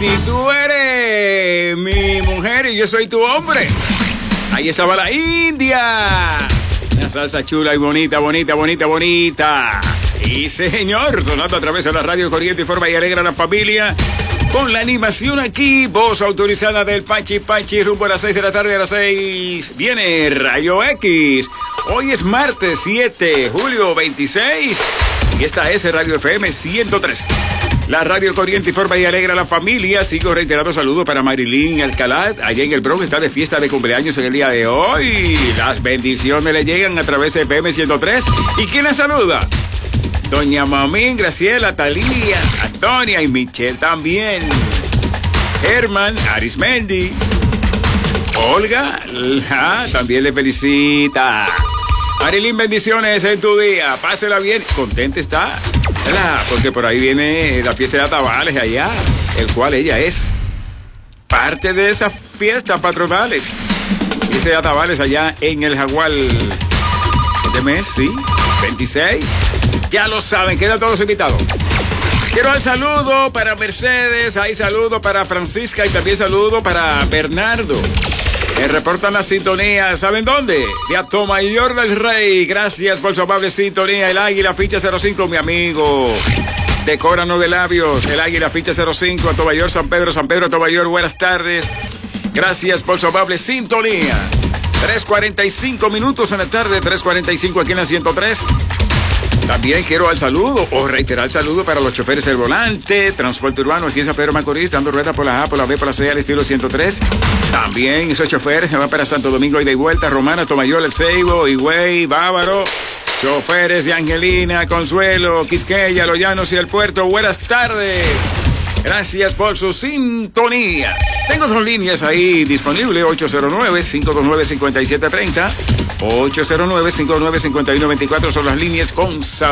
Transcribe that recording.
si tú eres mi mujer y yo soy tu hombre. Ahí estaba la India. Una salsa chula y bonita, bonita, bonita, bonita. Y señor, sonando a través de la radio Corriente y Forma y alegra a la familia. Con la animación aquí, voz autorizada del Pachi Pachi, rumbo a las 6 de la tarde, a las 6. Viene Rayo X. Hoy es martes 7, julio 26. Y esta es Radio FM 103. La radio Corriente y Forma y alegra a la familia. Sigo reiterando saludos para Marilyn Alcalá. Allá en el Bronx está de fiesta de cumpleaños en el día de hoy. Las bendiciones le llegan a través de FM 103. ¿Y quién la saluda? Doña Mamín, Graciela, Talía, Antonia y Michelle también. Herman, Arismendi, Olga, también le felicita. Marilyn, bendiciones en tu día. Pásela bien. Contenta está, ¿verdad? Porque por ahí viene la fiesta de Atabales allá, el cual ella es parte de esas fiestas patronales. Fiesta de Atabales allá en el Jaguar. ¿Este mes? Sí, 26. Ya lo saben, quedan todos invitados. Quiero el saludo para Mercedes, hay saludo para Francisca y también saludo para Bernardo. Me reportan la sintonía, ¿saben dónde? De Atomayor del Rey. Gracias por su amable sintonía. El Águila, ficha 05, mi amigo. Decora 9 labios. El Águila, ficha 05, Atomayor, San Pedro, Atomayor. Buenas tardes. Gracias por su amable sintonía. 3:45 minutos en la tarde, 3:45 aquí en la 103. También quiero al saludo o reiterar el saludo para los choferes del volante, transporte urbano aquí en San Pedro Macorís, dando ruedas por la A, por la B, por la C, al estilo 103. También esos choferes se van para Santo Domingo ida y vuelta, Romana, Tomayor, El Ceibo, Higüey, Bávaro. Choferes de Angelina, Consuelo, Quisqueya, Los Llanos y el Puerto. Buenas tardes. Gracias por su sintonía. Tengo 2 líneas ahí disponibles, 809-529-5730, 809-529-5124 son las líneas con